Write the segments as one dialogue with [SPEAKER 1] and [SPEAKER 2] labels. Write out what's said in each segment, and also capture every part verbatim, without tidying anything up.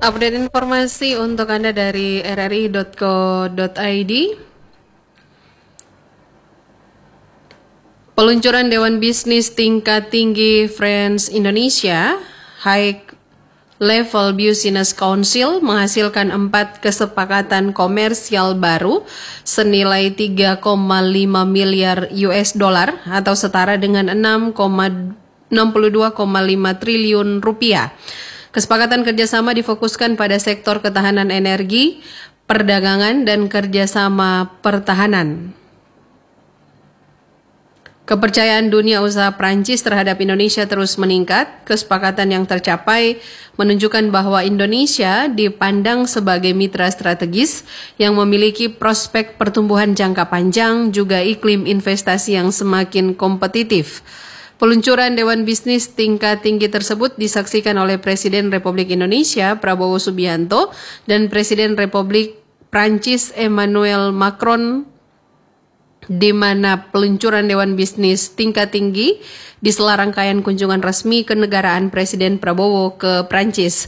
[SPEAKER 1] Update informasi untuk Anda dari r r i dot co dot i d. Peluncuran Dewan Bisnis Tingkat Tinggi Friends Indonesia High Level Business Council menghasilkan empat kesepakatan komersial baru senilai tiga koma lima miliar U S dollar atau setara dengan enam puluh dua koma lima triliun rupiah. Kesepakatan kerjasama difokuskan pada sektor ketahanan energi, perdagangan, dan kerjasama pertahanan. Kepercayaan dunia usaha Prancis terhadap Indonesia terus meningkat. Kesepakatan yang tercapai menunjukkan bahwa Indonesia dipandang sebagai mitra strategis yang memiliki prospek pertumbuhan jangka panjang, juga iklim investasi yang semakin kompetitif. Peluncuran Dewan Bisnis Tingkat Tinggi tersebut disaksikan oleh Presiden Republik Indonesia Prabowo Subianto dan Presiden Republik Prancis Emmanuel Macron, di mana peluncuran Dewan Bisnis Tingkat Tinggi di sela rangkaian kunjungan resmi kenegaraan Presiden Prabowo ke Prancis.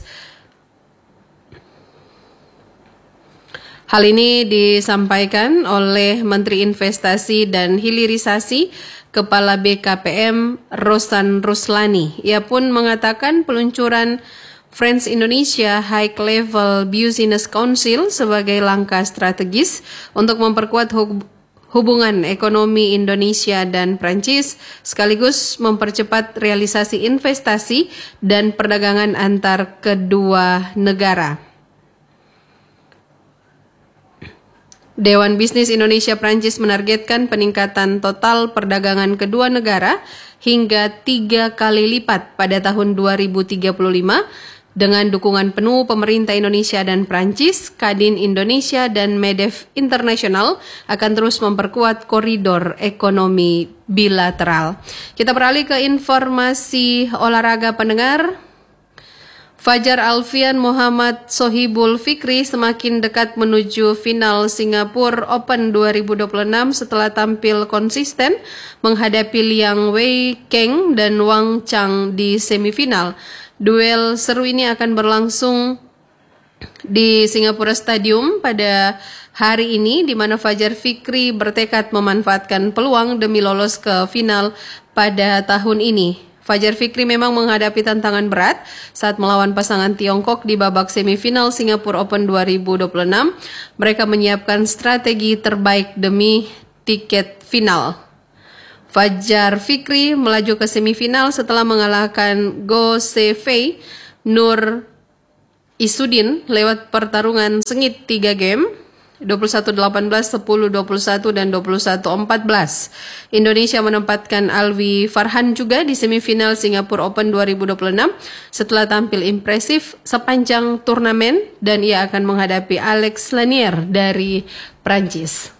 [SPEAKER 1] Hal ini disampaikan oleh Menteri Investasi dan Hilirisasi Kepala B K P M Rosan Ruslani. Ia pun mengatakan peluncuran Friends Indonesia High Level Business Council sebagai langkah strategis untuk memperkuat hub- hubungan ekonomi Indonesia dan Prancis, sekaligus mempercepat realisasi investasi dan perdagangan antar kedua negara. Dewan Bisnis Indonesia-Prancis menargetkan peningkatan total perdagangan kedua negara hingga tiga kali lipat pada tahun dua ribu tiga puluh lima dengan dukungan penuh pemerintah Indonesia dan Prancis. Kadin Indonesia dan Medef Internasional akan terus memperkuat koridor ekonomi bilateral. Kita beralih ke informasi olahraga pendengar. Fajar Alfian Muhammad Sohibul Fikri semakin dekat menuju final Singapore Open dua ribu dua puluh enam setelah tampil konsisten menghadapi Liang Wei Keng dan Wang Chang di semifinal. Duel seru ini akan berlangsung di Singapura Stadium pada hari ini, di mana Fajar Fikri bertekad memanfaatkan peluang demi lolos ke final pada tahun ini. Fajar Fikri memang menghadapi tantangan berat saat melawan pasangan Tiongkok di babak semifinal Singapore Open dua ribu dua puluh enam. Mereka menyiapkan strategi terbaik demi tiket final. Fajar Fikri melaju ke semifinal setelah mengalahkan Go Se Fei Nur Isudin lewat pertarungan sengit tiga game, dua puluh satu delapan belas, sepuluh dua puluh satu, dan dua puluh satu empat belas. Indonesia menempatkan Alwi Farhan juga di semifinal Singapore Open dua ribu dua puluh enam setelah tampil impresif sepanjang turnamen, dan ia akan menghadapi Alex Lanier dari Prancis.